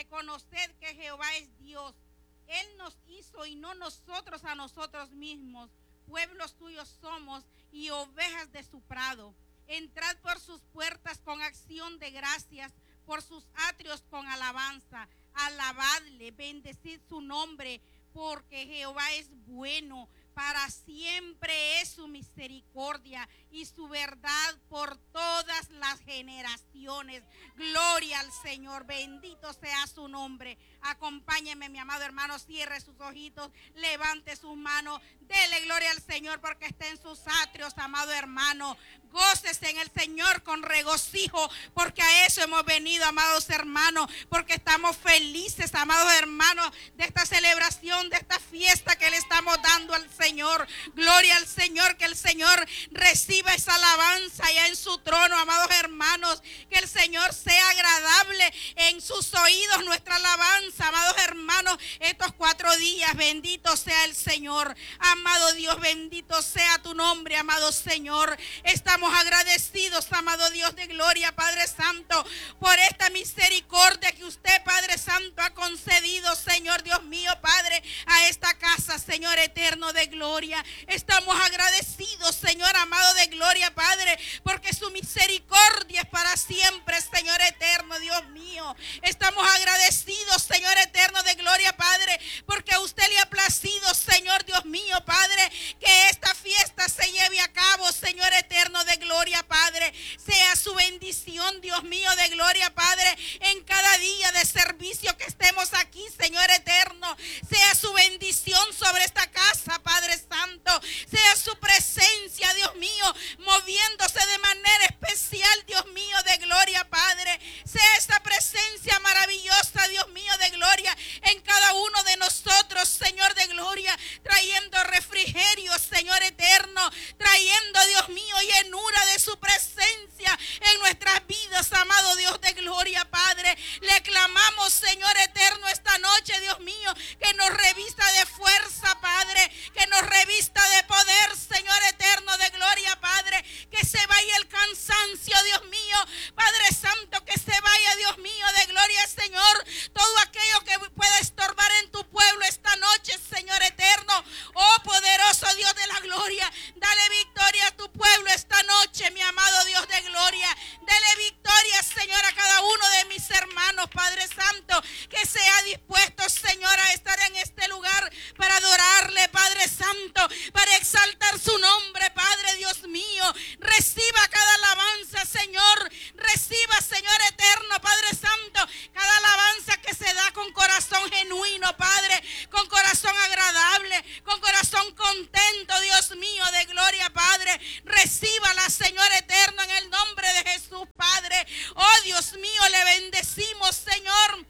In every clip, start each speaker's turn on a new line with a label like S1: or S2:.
S1: Reconoced que Jehová es Dios. Él nos hizo y no nosotros a nosotros mismos. Pueblos suyos somos y ovejas de su prado. Entrad por sus puertas con acción de gracias, por sus atrios con alabanza. Alabadle, bendecid su nombre, porque Jehová es bueno. Para siempre es su misericordia y su verdad por todas las generaciones. Gloria al Señor, bendito sea su nombre. Acompáñeme, mi amado hermano, cierre sus ojitos, levante sus manos, dele gloria al Señor porque está en sus atrios, amado hermano. Gócese en el Señor con regocijo, porque a eso hemos venido, amados hermanos, porque estamos felices, amados hermanos, de esta celebración, de esta fiesta que le estamos dando al Señor. Gloria al Señor, que el Señor reciba esa alabanza ya en su trono, amados hermanos, que el Señor sea agradable en sus oídos nuestra alabanza, amados hermanos, estos 4 días. Bendito sea el Señor, amado Dios, bendito sea tu nombre, amado Señor. Estamos agradecidos, amado Dios de gloria, Padre Santo, por esta misericordia que usted, Padre Santo, ha concedido, Señor Dios mío, Padre, a esta casa, Señor eterno de gloria. Estamos agradecidos, Señor amado de gloria, Padre, porque su misericordia es para siempre, Señor eterno, Dios mío. Estamos agradecidos, Señor eterno de gloria, Padre, porque a usted le ha placido, Señor Dios mío, Padre, que esta fiesta se lleve a cabo, Señor eterno de gloria, Padre. Sea su bendición, Dios mío de gloria, Padre, en cada día de servicio que estemos aquí, Señor eterno. Sea su bendición sobre esta casa, Padre Santo. Sea su presencia, Dios mío, moviéndose de manera especial, Dios mío de gloria, Padre. Sea esa presencia maravillosa, Dios mío de gloria, en cada uno de nosotros, Señor de gloria, trayendo refrigerio, Señor eterno, trayendo, Dios mío, llenura de su presencia en nuestras vidas, amado Dios de gloria, Padre. Le clamamos, Señor eterno, esta noche, Dios mío, que nos revista de fuerza, Padre, que nos revista de poder, Señor eterno de gloria, Padre, que se vaya el cansancio, Dios mío, Padre Santo, que se vaya, Dios mío de gloria, Señor, todo aquello que pueda estorbar en tu pueblo esta noche, Señor eterno. Oh poderoso Dios de la gloria, dale victoria a tu pueblo esta noche, mi amado Dios de gloria. Dale victoria, Señor, a cada uno de mis hermanos, Padre Santo, que sea dispuesto, Señor, a estar en este lugar para adorarle, Padre Santo, para exaltar su nombre, Padre Dios mío. Reciba cada alabanza, Señor. Reciba, Señor eterno, Padre Santo, cada alabanza que se da con corazón genuino, Padre, con corazón agradable, con corazón contento, Dios mío de gloria, Padre. Recíbala, Señor eterno, en el nombre de Jesús, Padre. Oh Dios mío, le bendecimos, Señor.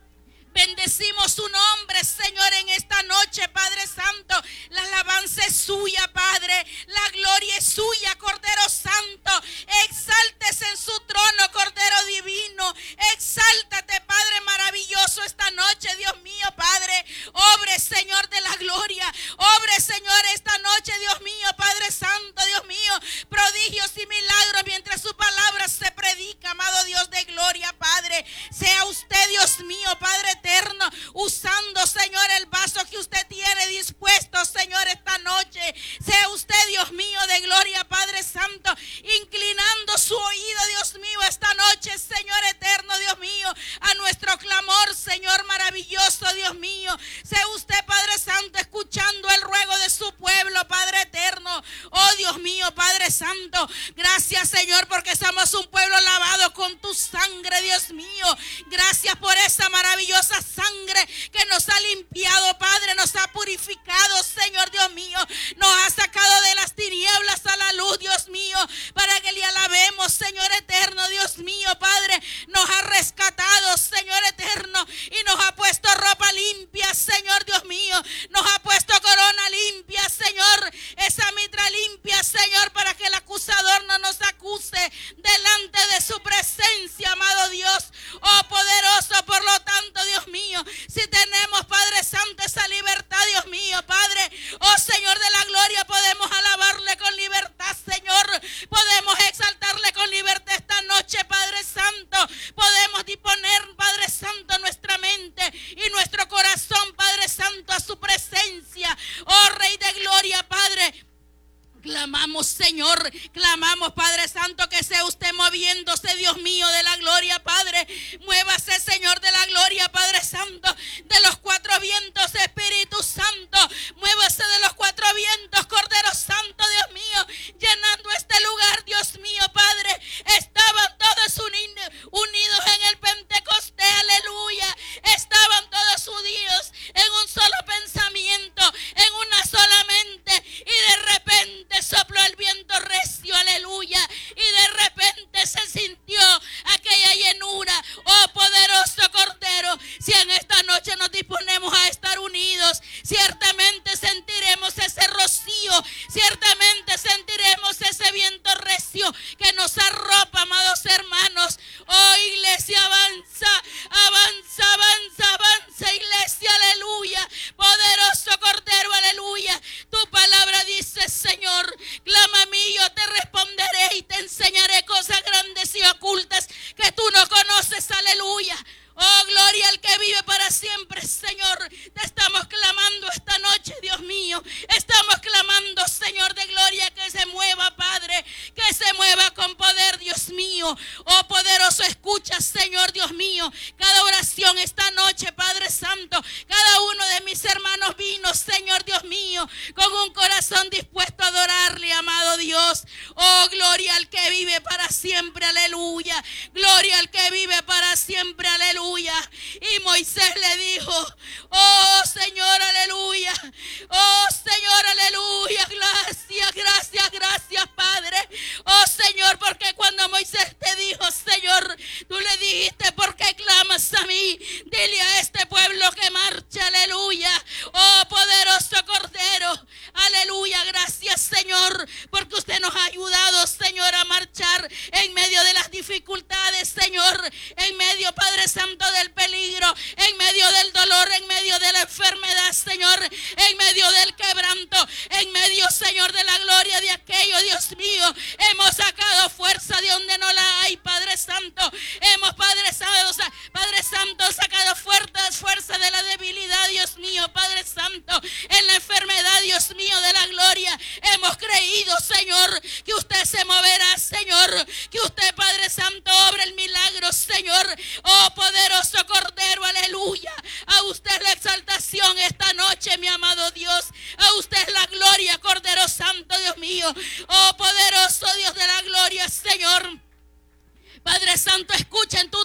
S1: Bendecimos su nombre, Señor, en esta noche, Padre Santo. La alabanza es suya, Padre. La gloria es suya, Cordero Santo. Exáltese en su trono, Cordero Divino. Exáltate, Padre maravilloso, esta noche, Dios mío, Padre. Obre, Señor de la gloria. Obre, Señor, esta noche, Dios mío, Padre Santo, Dios mío. Prodigios y milagros mientras su palabra se predica, amado Dios de gloria, Padre. Sea usted, Dios mío, Padre eterno, usando, Señor, el vaso que usted tiene dispuesto, Señor, esta noche. Sea usted, Dios mío, de gloria, Padre Santo, inclinando su oído, Dios mío, esta noche, Señor eterno, Dios mío, a nuestro clamor, Señor maravilloso, Dios mío. Sea usted, Padre Santo, escuchando el ruego de su pueblo, Padre eterno. Oh Dios mío, Padre Santo, gracias, Señor, porque somos un pueblo lavado con tu sangre, Dios mío. Gracias por esa maravillosa sangre que nos ha limpiado, Padre, nos ha purificado, Señor Dios mío, nos ha sacado de las tinieblas a la luz, Dios mío, para que le alabemos, Señor eterno, Dios mío, Padre. Nos ha rescatado, Señor eterno, y nos ha puesto ropa limpia, Señor Dios mío, nos ha puesto corona limpia, Señor, esa mitra limpia, Señor, para que el acusador no nos acuse delante de su presencia, amado Dios. Oh poderoso, por lo tanto, Dios mío, moviéndose, Dios mío, de la gloria, Padre. Muévase, Señor, de la gloria, Padre Santo, de los cuatro vientos, Espíritu Santo. Muévase de los cuatro vientos, Cordero Santo, Dios mío, llenando este lugar, Dios mío, Padre. Estaban todos unidos en el Pentecostés, aleluya. Estaban todos unidos en un solo pensamiento, en una sola mente. Y de repente sopló el viento recio, aleluya. Y de repente se sintió aquella llenura. Oh poderoso Cordero, si en esta noche nos disponemos a estar unidos, ciertamente sentiremos ese rocío, ciertamente sentiremos ese viento recio que nos arropa, amados hermanos. Oh iglesia, avanza, avanza, avanza, avanza, iglesia, aleluya. Poderoso Cordero, aleluya. Tu palabra dice, Señor, clama a mí, yo te responderé y te enseñaré cosas grandes y ocultas que tú no conoces, aleluya. Oh, gloria al que vive para siempre, Señor. Te estamos clamando esta noche, Dios mío. Estamos clamando, Señor de gloria, que se mueva, Padre. Que se mueva con poder, Dios mío. Oh, poderoso, escucha, Señor, Dios mío, cada oración esta noche, Padre Santo. Cada uno de mis hermanos vino, Señor, Dios mío, con un corazón dispuesto a adorarle, amado Dios. Oh, gloria al que vive para siempre, aleluya. Gloria al que vive para siempre, aleluya. Y Moisés le dijo, oh Señor, aleluya. Oh Señor, aleluya. Gracias, gracias, gracias, Padre. Oh Señor, porque cuando Moisés te dijo, Señor, tú le dijiste, ¿por qué clamas a mí? Dile a este pueblo que marche, aleluya. Oh poderoso Cordero, aleluya. Gracias, Señor, porque usted nos ha ayudado, Señor, a marchar en medio de las dificultades, Señor, en medio, Padre Santo, del peligro, en medio del dolor, en medio de la enfermedad, Señor, en medio del quebranto, en medio, Señor, de la gloria de aquello, Dios mío. Hemos sacado fuerza de donde no la hay, Padre Santo. Hemos, Padre Santo, sacado fuerza de la debilidad, Dios mío, Padre Santo, en la enfermedad, Dios mío, de la gloria. Hemos creído, Señor, que usted se moverá, Señor, que usted, Padre Santo, obra el milagro, Señor. Oh poderoso Cordero, aleluya. A usted la exaltación esta noche, mi amado Dios. A usted la gloria, Cordero Santo, Dios mío. Oh poderoso Dios de la gloria, Señor. Padre Santo, escucha en tu